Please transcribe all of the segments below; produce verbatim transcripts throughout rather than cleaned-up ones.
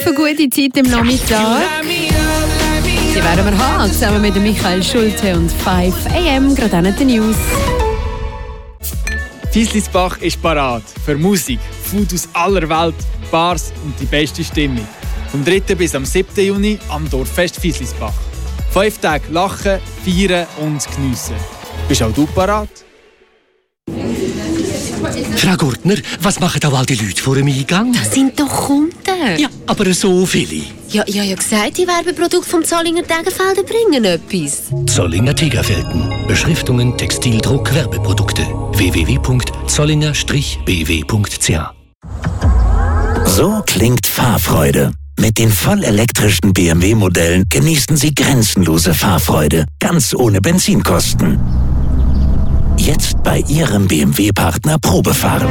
auf eine gute Zeit im Nachmittag. Die werden wir haben, zusammen mit Michael Schulte und fünf A M, gerade an den News. Fieslisbach ist parat für Musik, Food aus aller Welt, Bars und die beste Stimmung. Vom dritten bis am siebten Juni am Dorffest Fieslisbach. Fünf Tage lachen, feiern und geniessen. Bist auch du parat? Frau Gurtner, was machen da all die Leute vor dem Eingang? Das sind doch Kunden. Ja, aber so viele. Ja, ich habe ja gesagt, die Werbeprodukte vom Zollinger Tegenfelden bringen etwas. Zollinger Tegerfelden. Beschriftungen, Textildruck, Werbeprodukte. w w w punkt zollinger b w punkt c h So klingt Fahrfreude. Mit den vollelektrischen B M W-Modellen genießen Sie grenzenlose Fahrfreude, ganz ohne Benzinkosten. Jetzt bei Ihrem B M W-Partner Probefahren.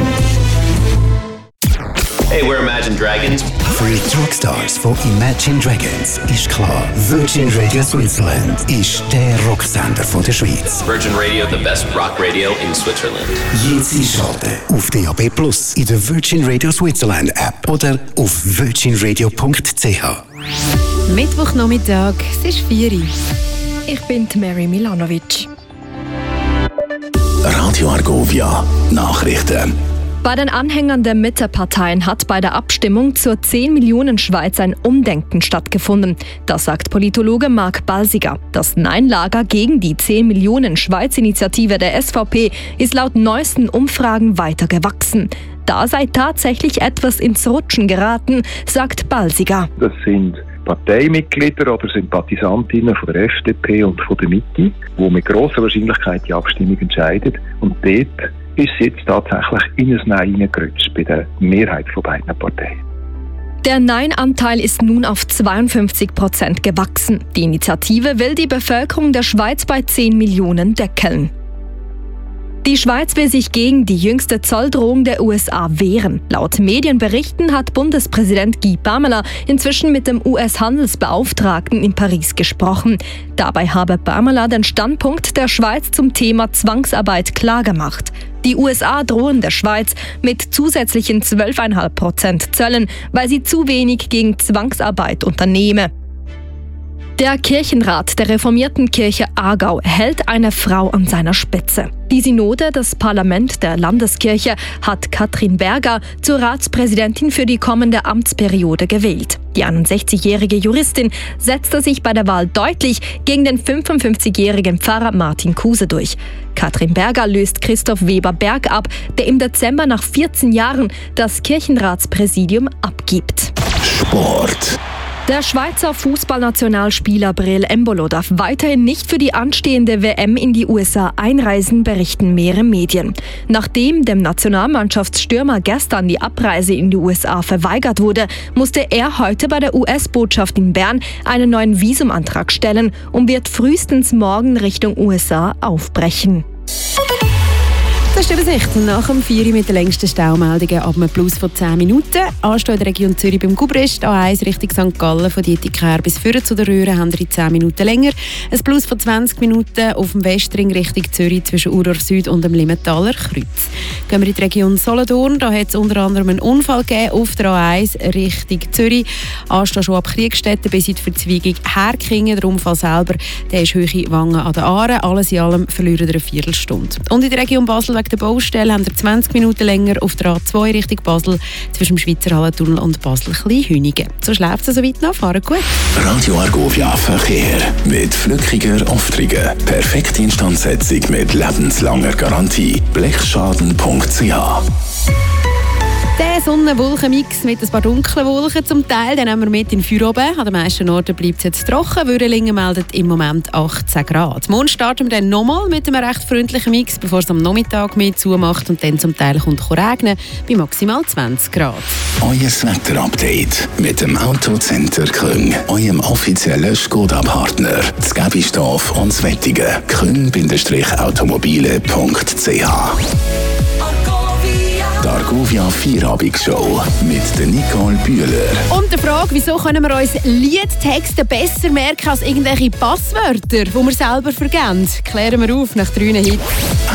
Hey, we're Imagine Dragons. Für die Rockstars von Imagine Dragons ist klar, Virgin Radio Switzerland ist der Rocksender von der Schweiz. Virgin Radio, the best rock radio in Switzerland. Jetzt einschalten auf D A B Plus, in der Virgin Radio Switzerland App oder auf virgin radio punkt c h. Mittwochnachmittag, es ist vier Uhr. Ich bin die Mary Milanovic. Radio Argovia, Nachrichten. Bei den Anhängern der Mitteparteien hat bei der Abstimmung zur zehn Millionen Schweiz ein Umdenken stattgefunden. Das sagt Politologe Marc Balsiger. Das Nein-Lager gegen die zehn Millionen Schweiz-Initiative der S V P ist laut neuesten Umfragen weiter gewachsen. Da sei tatsächlich etwas ins Rutschen geraten, sagt Balsiger. Das sind Parteimitglieder oder Sympathisantinnen von der F D P und von der Mitte, die mit grosser Wahrscheinlichkeit die Abstimmung entscheiden. Und dort ist es jetzt tatsächlich in ein Nein hineingerutscht bei der Mehrheit von beiden Parteien. Der Nein-Anteil ist nun auf zweiundfünfzig Prozent gewachsen. Die Initiative will die Bevölkerung der Schweiz bei zehn Millionen deckeln. Die Schweiz will sich gegen die jüngste Zolldrohung der U S A wehren. Laut Medienberichten hat Bundespräsident Guy Parmelin inzwischen mit dem U S-Handelsbeauftragten in Paris gesprochen. Dabei habe Parmelin den Standpunkt der Schweiz zum Thema Zwangsarbeit klargemacht. Die U S A drohen der Schweiz mit zusätzlichen zwölf Komma fünf Prozent Zöllen, weil sie zu wenig gegen Zwangsarbeit unternehme. Der Kirchenrat der reformierten Kirche Aargau hält eine Frau an seiner Spitze. Die Synode, das Parlament der Landeskirche, hat Katrin Berger zur Ratspräsidentin für die kommende Amtsperiode gewählt. Die einundsechzigjährige Juristin setzte sich bei der Wahl deutlich gegen den fünfundfünfzigjährigen Pfarrer Martin Kuse durch. Katrin Berger löst Christoph Weber-Berg ab, der im Dezember nach vierzehn Jahren das Kirchenratspräsidium abgibt. Sport. Der Schweizer Fußballnationalspieler Breel Embolo darf weiterhin nicht für die anstehende W M in die U S A einreisen, berichten mehrere Medien. Nachdem dem Nationalmannschaftsstürmer gestern die Abreise in die U S A verweigert wurde, musste er heute bei der U S-Botschaft in Bern einen neuen Visumantrag stellen und wird frühestens morgen Richtung U S A aufbrechen. Das ist die Übersicht nach dem vier Uhr mit den längsten Staumeldungen ab einem Plus von zehn Minuten. Anstehen in der Region Zürich beim Gubrist, A eins Richtung Sankt Gallen von Dietiker bis Führen zu der Röhre haben wir in zehn Minuten länger. Ein Plus von zwanzig Minuten auf dem Westring Richtung Zürich zwischen Uror Süd und dem Limmentaler Kreuz. Gehen wir in die Region Solothurn, da hat es unter anderem einen Unfall gegeben auf der A eins Richtung Zürich. Anstehen schon ab Kriegstetten bis in die Verzweigung Herkingen. Der Unfall selber, der ist Höhe Wangen an der Aare. Alles in allem verlieren wir eine Viertelstunde. Und in der Region Basel wegen der Baustelle haben wir zwanzig Minuten länger auf der A zwei Richtung Basel zwischen dem Schweizer Hallentunnel und Basel-Kleinhünigen. So schläft es soweit noch. Fahren gut. Radio Argovia Verkehr mit flückiger Auftriege. Perfekte Instandsetzung mit lebenslanger Garantie. blechschaden punkt c h. Der Sonne-Wolken-Mix mit ein paar dunklen Wolken zum Teil, den nehmen wir mit in Feuer oben. An den meisten Orten bleibt es jetzt trocken. Würelingen meldet im Moment achtzehn Grad. Morgen starten wir dann nochmal mit einem recht freundlichen Mix, bevor es am Nachmittag mehr zumacht und dann zum Teil kommt es regnen, bei maximal zwanzig Grad. Euer Wetter-Update mit dem Autocenter Küng, eurem offiziellen Skoda-Partner. Das Gäbistoff und das Wettige. küng Automobile punkt c h. Die Argovia Vierabendsshow mit der Nicole Bühler. Und die Frage, wieso können wir uns Liedtexte besser merken als irgendwelche Passwörter, die wir selber vergessen, klären wir auf nach drei Hits.